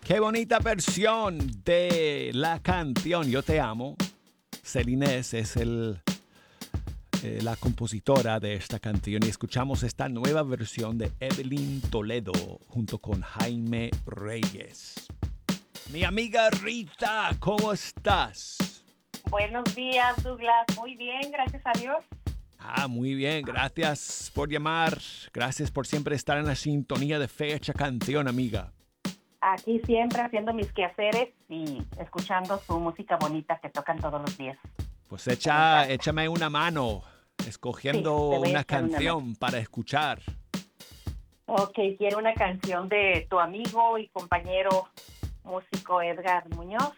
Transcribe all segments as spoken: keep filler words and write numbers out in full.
Qué bonita versión de la canción Yo Te Amo. Celinés es el, eh, la compositora de esta canción y escuchamos esta nueva versión de Evelyn Toledo junto con Jaime Reyes. Mi amiga Rita, ¿cómo estás? Buenos días, Douglas. Muy bien, gracias a Dios. Ah, muy bien. Gracias por llamar. Gracias por siempre estar en la sintonía de Fecha Canción, amiga. Aquí siempre haciendo mis quehaceres y escuchando su música bonita que tocan todos los días. Pues echa, échame una mano escogiendo sí, una canción una para escuchar. Ok, quiero una canción de tu amigo y compañero músico Edgar Muñoz.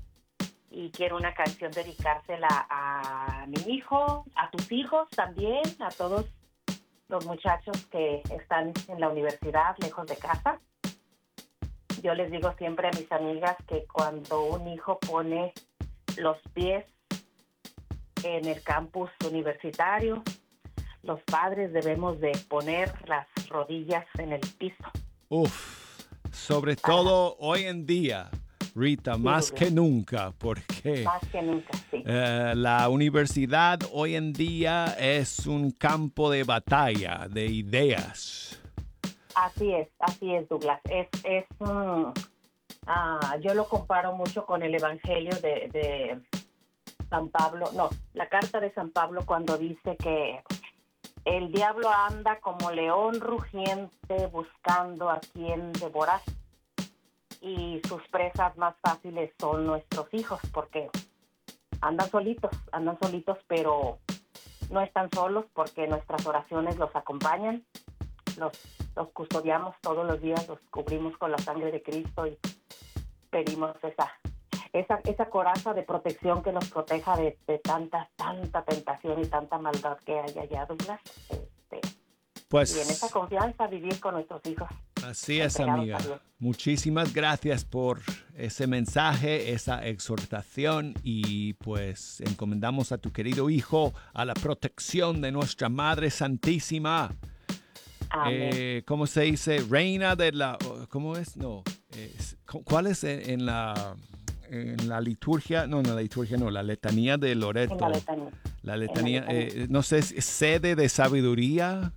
Y quiero una canción dedicársela a mi hijo, a tus hijos también, a todos los muchachos que están en la universidad lejos de casa. Yo les digo siempre a mis amigas que cuando un hijo pone los pies en el campus universitario, los padres debemos de poner las rodillas en el piso. Uf, sobre todo ah. hoy en día. Rita, sí, más que nunca, porque más que nunca, sí. eh, la universidad hoy en día es un campo de batalla, de ideas. Así es, así es, Douglas. Es, es um, uh, yo lo comparo mucho con el Evangelio de, de San Pablo, no, la carta de San Pablo cuando dice que el diablo anda como león rugiente buscando a quien devorar. Y sus presas más fáciles son nuestros hijos, porque andan solitos, andan solitos, pero no están solos porque nuestras oraciones los acompañan, los, los custodiamos todos los días, los cubrimos con la sangre de Cristo y pedimos esa, esa, esa coraza de protección que nos proteja de, de tanta, tanta tentación y tanta maldad que hay allá, Douglas. Este, pues, y en esa confianza vivir con nuestros hijos. Así es, amiga. Muchísimas gracias por ese mensaje, esa exhortación y pues encomendamos a tu querido hijo a la protección de nuestra Madre Santísima. Amén. Eh, ¿Cómo se dice? Reina de la... ¿Cómo es? No. Es, ¿Cuál es en la, en la liturgia? No, no, la liturgia no, la letanía de Loreto. En la letanía. La letanía, la letanía. Eh, no sé, sede de sabiduría.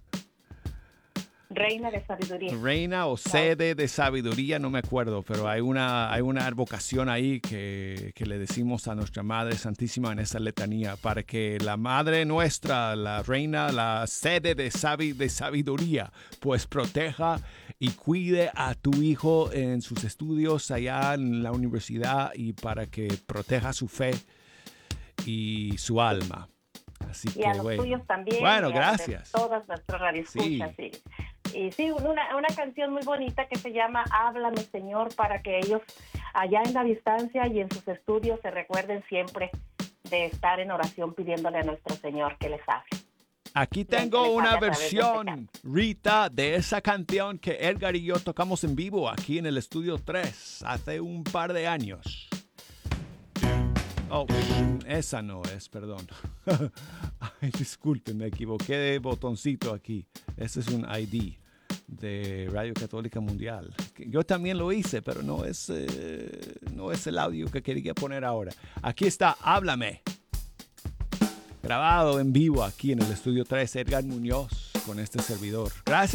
Reina de sabiduría. Reina o sede de sabiduría, no me acuerdo, pero hay una, hay una advocación ahí que, que le decimos a nuestra Madre Santísima en esa letanía, para que la Madre nuestra, la Reina, la sede de, sabi, de sabiduría, pues proteja y cuide a tu hijo en sus estudios allá en la universidad y para que proteja su fe y su alma. Así y que, a los bueno. tuyos también. Bueno, y gracias. A todas nuestras radioescuchas, sí. sí. Y sí, una, una canción muy bonita que se llama Háblame, Señor, para que ellos allá en la distancia y en sus estudios se recuerden siempre de estar en oración pidiéndole a nuestro Señor que les hable. Aquí tengo una versión, Rita, de esa canción que Edgar y yo tocamos en vivo aquí en el Estudio tres hace un par de años. Oh, esa no es, perdón. Ay, disculpen, me equivoqué de botoncito aquí. Ese es un I D de Radio Católica Mundial. Yo también lo hice, pero no es, eh, no es el audio que quería poner ahora. Aquí está, Háblame. Grabado en vivo aquí en el Estudio tres, Edgar Muñoz con este servidor. Gracias.